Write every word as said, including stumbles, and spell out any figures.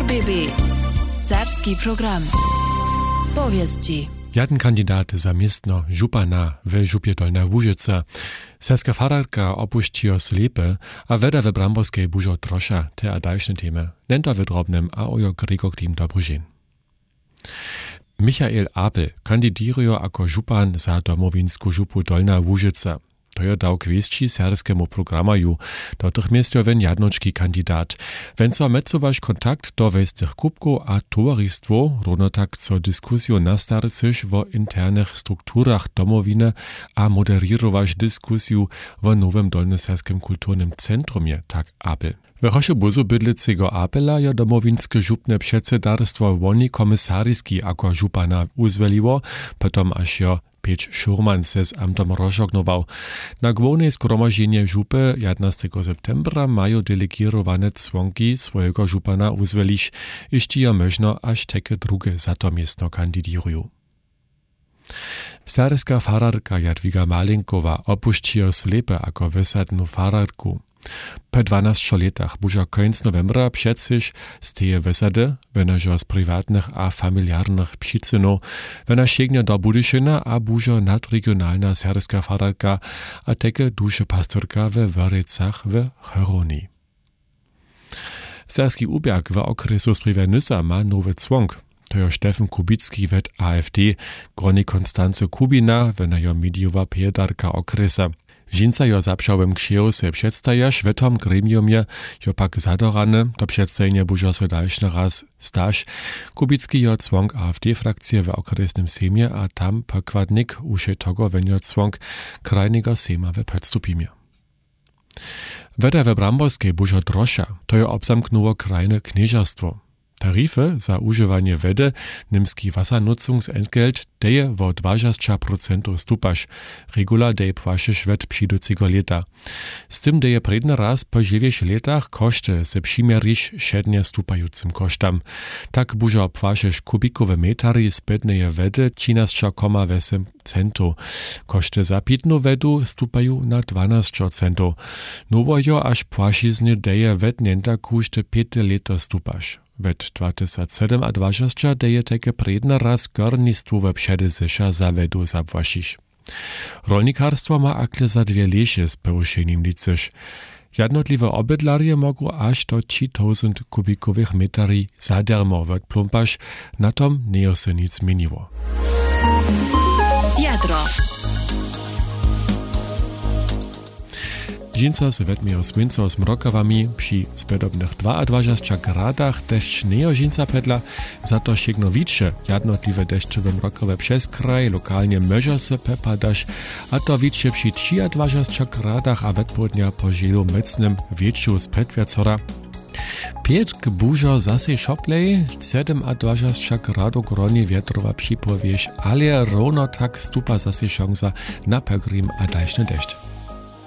B B. Serbski program. Powieści. Jeden kandidat za miestno župana w župie Dolna Łużyca. Serbska fararka opuściła slepe, a weda w Bramborskiej bużo trosza te a dalsze temy. Nento w drobnym, a ojo Gregor Klim dobrożen. Michael Apel kandiduje jako župan za domowinsku župu Dolna Łużyca. To je dał kwestii serbskiemu programaju, do tych miejsc wen jadnoczki kandidat. Wenn so metzowasz kontakt do westych kubków a towaristwo, równo tak co dyskusję nastarcysz wo internych strukturach domowiny a moderirowasz dyskusję wo nowym dolnoserbskim kulturnym centrumie, tak Apel. W Hosze buzu bydlicego Apela je domowinskie župne předsedarstwo woni komisarijski jako župana uzveliło, potom aż jo Pieć Šurman se z amtom rozžognował. Na główne zgromadzenie župy jedenastego septembra mają delegirowane członki swojego župana uzwelić, iżcie je można aż takie drugie za to miasto kandidują. Serbska fararka Jadwiga Malinkowa opuściła slepe jako wysadną fararku. Po dwanastu latach buża końc novembra przecież z tej wysady, wena z prywatnych a familiarnych przyczynu, wena sięgnie do Budyszyna a buża nadregionalna serbska fararka a takie duże pastorka w Wyricach w Cheronii. Serski ubieg w okresu Sprivenysa ma nowy członk. To je Stefan Kubicki wet A F D, groni Konstance Kubina, wena jo mediowa piedarka okresa. Žinca jo zapšałym księł se przedstajasz, w tom gremiumie jo pak zadorane, do przedstajenia buża so dalszny raz staż. Kubicki jo członk A F D-frakcje w okresnym sejmie, a tam pokładnik uše togo wen jo członk krajnego sejma w podstupimie. Weda w Bramborskiej buża drosza, to jo obzamknuło krajne knieżerstwo. Tarify za używanie wedy, nimski Wassernutzungsentgelt, deje wo dwadzieścia procent stupasz. Regula deje płaszysz wed przyducego leta. Z tym deje predny raz po dziewięciu latach koszty se przymierzysz średnio stupajucym kosztam. Tak buża płaszysz kubikowe metary spytneje wedy trzynaście przecinek osiem centów. Koszty za pitną wedu stupają na dwanaście centów. Nowo jo aż płaszizny deje wednięta koszty pięć lata stupasz. Wet dwa tysiące siedem a dwadzieścia deje takie predny raz gornictwo w przedzysza za wedu zapłasisz. Rolnikarstwo ma akle za dwie lesie z porušením licysz. Jednotliwe obydlarje mogą aż do trzy tysiące kubikowych metry za darmo odplumpasz, na tom nie se nic zmieniło. Jadro. Žinca se wetmiejo słońco z mrokawami, przy spedobnych dwudziestych gradach deszcz nie žinca pedla, za to sięgno wicze jednotliwe deszczowe mrokowe przez kraj, lokalnie może se pepadasz, a to wicze przy dwudziestych trzech gradach a wetpodnia po žielu mecnym wieczu z pedwiacora. Pietk bużo zase šoplej, dwadzieścia sedem gradów groni wietrowa przypowieś, ale równo tak stupa zase szansa na pogrim a dalszny deszcz.